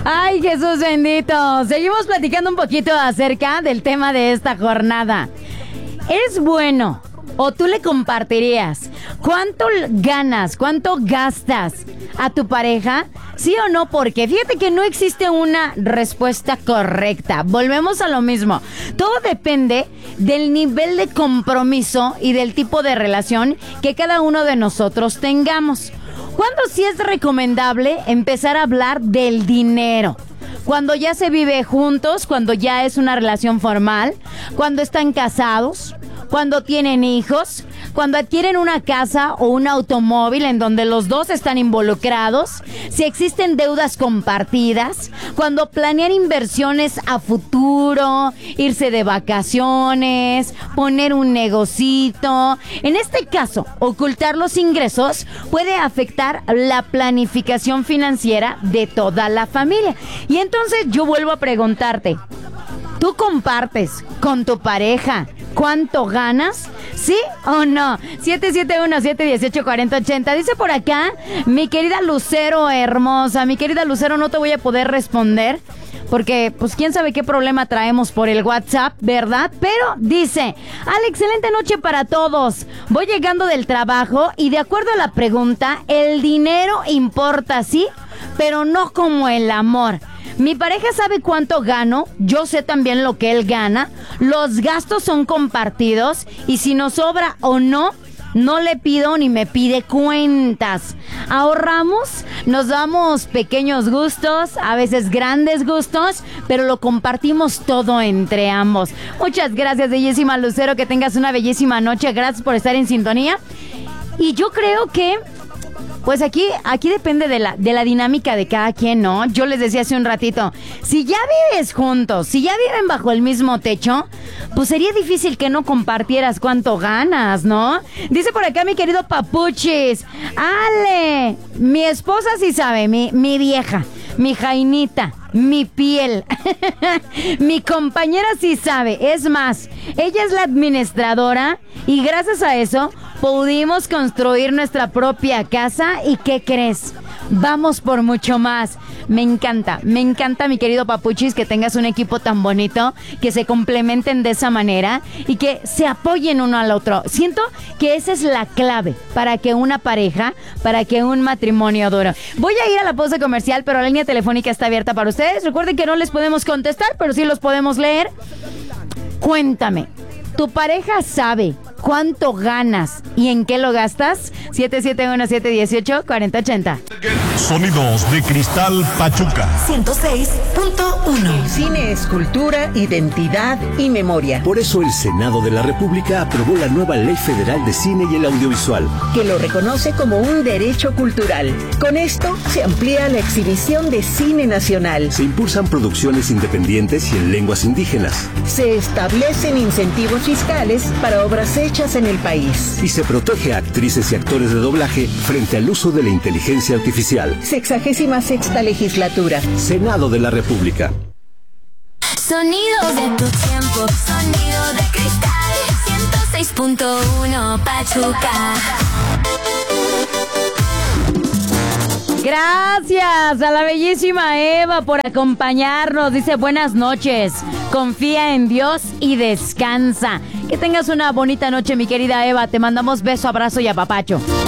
Ay, Jesús bendito. Seguimos platicando un poquito acerca del tema de esta jornada. ¿Es bueno o tú le compartirías cuánto ganas, cuánto gastas a tu pareja? ¿Sí o no? Porque fíjate que no existe una respuesta correcta. Volvemos a lo mismo. Todo depende del nivel de compromiso y del tipo de relación que cada uno de nosotros tengamos. ¿Cuándo sí es recomendable empezar a hablar del dinero? Cuando ya se vive juntos, cuando ya es una relación formal, cuando están casados, cuando tienen hijos, cuando adquieren una casa o un automóvil en donde los dos están involucrados, si existen deudas compartidas, cuando planean inversiones a futuro, irse de vacaciones, poner un negocito. En este caso, ocultar los ingresos puede afectar la planificación financiera de toda la familia. Y entonces yo vuelvo a preguntarte, ¿tú compartes con tu pareja cuánto ganas? ¿Sí o no? 771-718-4080. Dice por acá, mi querida Lucero hermosa, mi querida Lucero, no te voy a poder responder porque, pues, quién sabe qué problema traemos por el WhatsApp, ¿verdad? Pero dice, excelente noche para todos. Voy llegando del trabajo y de acuerdo a la pregunta, el dinero importa, sí, pero no como el amor. Mi pareja sabe cuánto gano, yo sé también lo que él gana, los gastos son compartidos y si nos sobra o no, no le pido ni me pide cuentas. Ahorramos, nos damos pequeños gustos, a veces grandes gustos, pero lo compartimos todo entre ambos. Muchas gracias, bellísima Lucero, que tengas una bellísima noche, gracias por estar en sintonía. Y yo creo que pues aquí depende de la dinámica de cada quien, ¿no? Yo les decía hace un ratito, si ya vives juntos, si ya viven bajo el mismo techo, pues sería difícil que no compartieras cuánto ganas, ¿no? Dice por acá mi querido Papuchis, Ale, mi esposa sí sabe, mi vieja, mi Jainita, mi piel, mi compañera sí sabe, es más, ella es la administradora y gracias a eso pudimos construir nuestra propia casa y ¿qué crees? Vamos por mucho más. Me encanta, mi querido Papuchis, que tengas un equipo tan bonito, que se complementen de esa manera y que se apoyen uno al otro. Siento que esa es la clave para que una pareja, para que un matrimonio dure. Voy a ir a la pausa comercial, pero la línea telefónica está abierta para ustedes. Recuerden que no les podemos contestar, pero sí los podemos leer. Cuéntame, ¿tu pareja sabe cuánto ganas y en qué lo gastas? 771-718-4080. Sonidos de Cristal Pachuca 106.1. El cine es cultura, identidad y memoria. Por eso el Senado de la República aprobó la nueva Ley Federal de Cine y el Audiovisual, que lo reconoce como un derecho cultural. Con esto se amplía la exhibición de cine nacional. se impulsan producciones independientes y en lenguas indígenas, Se establecen incentivos fiscales para obras hechas en el país. y se protege a actrices y actores de doblaje frente al uso de la inteligencia artificial. 66ª legislatura. Senado de la República. Sonidos de tu tiempo, sonido de cristal, 106.1 Pachuca. Gracias a la bellísima Eva por acompañarnos. Dice buenas noches, confía en Dios y descansa. Que tengas una bonita noche, mi querida Eva. Te mandamos beso, abrazo y apapacho.